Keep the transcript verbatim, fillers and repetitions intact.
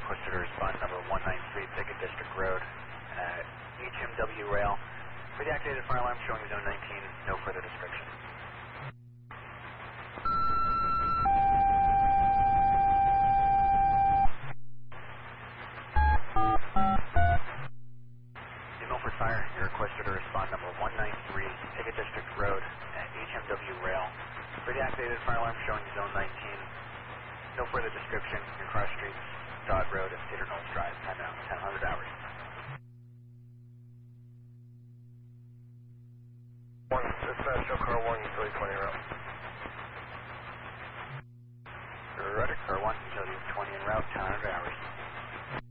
requested to respond number one nine three Pickett District Road at H M W Rail. For the activated fire alarm showing zone nineteen, no further description. The Milford Fire, you're requested to respond number one nine three Pickett District Road at H M W Rail. For the activated fire alarm showing zone nineteen, no further description. Your cross streets, Dodd Road and Cedar Knolls Drive. Time out, ten hundred hours.